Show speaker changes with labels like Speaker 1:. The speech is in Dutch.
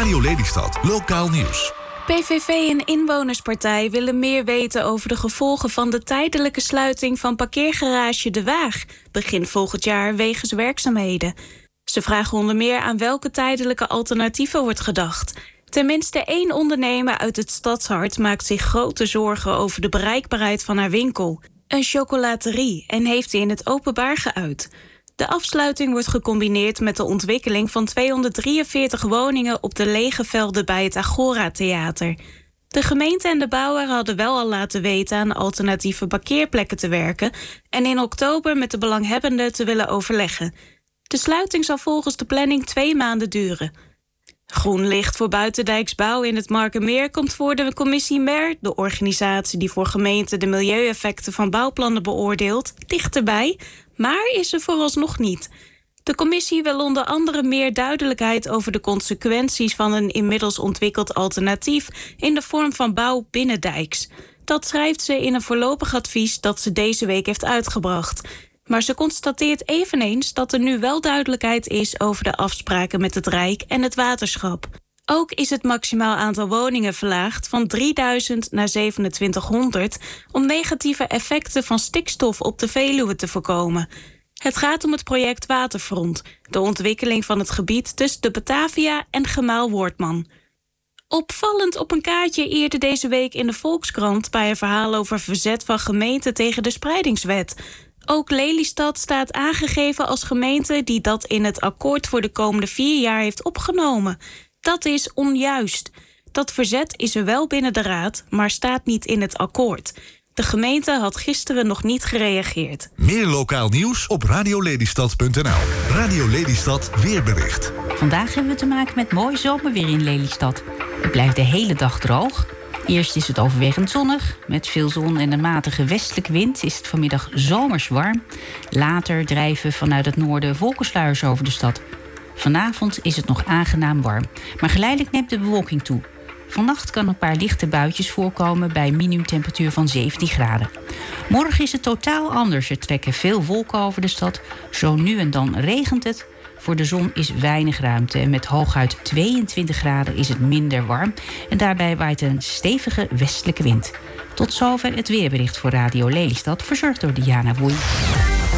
Speaker 1: Radio Lelystad, lokaal nieuws.
Speaker 2: PVV en Inwonerspartij willen meer weten over de gevolgen van de tijdelijke sluiting van parkeergarage De Waag begin volgend jaar wegens werkzaamheden. Ze vragen onder meer aan welke tijdelijke alternatieven wordt gedacht. Tenminste 1 ondernemer uit het stadshart maakt zich grote zorgen over de bereikbaarheid van haar winkel. Een chocolaterie, en heeft die in het openbaar geuit. De afsluiting wordt gecombineerd met de ontwikkeling van 243 woningen op de lege velden bij het Agora Theater. De gemeente en de bouwer hadden wel al laten weten aan alternatieve parkeerplekken te werken en in oktober met de belanghebbenden te willen overleggen. De sluiting zal volgens de planning 2 maanden duren. Groen licht voor buitendijksbouw in het Markermeer komt voor de commissie MER, de organisatie die voor gemeenten de milieueffecten van bouwplannen beoordeelt, dichterbij, maar is er vooralsnog niet. De commissie wil onder andere meer duidelijkheid over de consequenties van een inmiddels ontwikkeld alternatief in de vorm van bouw binnendijks. Dat schrijft ze in een voorlopig advies dat ze deze week heeft uitgebracht. Maar ze constateert eveneens dat er nu wel duidelijkheid is over de afspraken met het Rijk en het waterschap. Ook is het maximaal aantal woningen verlaagd van 3000 naar 2700 om negatieve effecten van stikstof op de Veluwe te voorkomen. Het gaat om het project Waterfront, de ontwikkeling van het gebied tussen de Batavia en Gemaal-Wortman. Opvallend op een kaartje eerder deze week in de Volkskrant bij een verhaal over verzet van gemeenten tegen de spreidingswet. Ook Lelystad staat aangegeven als gemeente die dat in het akkoord voor de komende 4 jaar heeft opgenomen. Dat is onjuist. Dat verzet is er wel binnen de raad, maar staat niet in het akkoord. De gemeente had gisteren nog niet gereageerd.
Speaker 1: Meer lokaal nieuws op radiolelystad.nl. Radio Lelystad weerbericht.
Speaker 3: Vandaag hebben we te maken met mooi zomerweer in Lelystad. Het blijft de hele dag droog. Eerst is het overwegend zonnig. Met veel zon en een matige westelijke wind is het vanmiddag zomers warm. Later drijven vanuit het noorden wolkensluiers over de stad. Vanavond is het nog aangenaam warm, maar geleidelijk neemt de bewolking toe. Vannacht kan een paar lichte buitjes voorkomen bij een minimumtemperatuur van 17 graden. Morgen is het totaal anders. Er trekken veel wolken over de stad. Zo nu en dan regent het. Voor de zon is weinig ruimte en met hooguit 22 graden is het minder warm. En daarbij waait een stevige westelijke wind. Tot zover het weerbericht voor Radio Lelystad, verzorgd door Diana Woei.